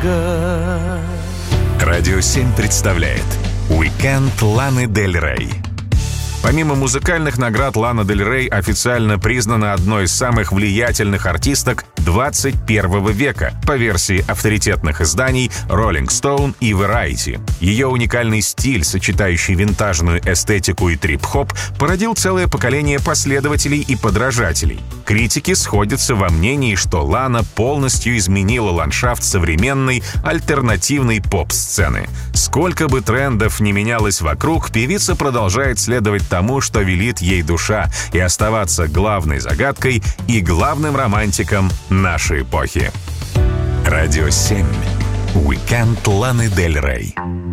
Радио 7 представляет «Уикенд Ланы Дель Рей». Помимо музыкальных наград, Лана Дель Рей официально признана одной из самых влиятельных артисток 21 века по версии авторитетных изданий Rolling Stone и Variety. Ее уникальный стиль, сочетающий винтажную эстетику и трип-хоп, породил целое поколение последователей и подражателей. Критики сходятся во мнении, что Лана полностью изменила ландшафт современной альтернативной поп-сцены. Сколько бы трендов ни менялось вокруг, певица продолжает следовать тому, что велит ей душа, и оставаться главной загадкой и главным романтиком нашей эпохи. Радио 7. Уикенд Ланы Дель Рей.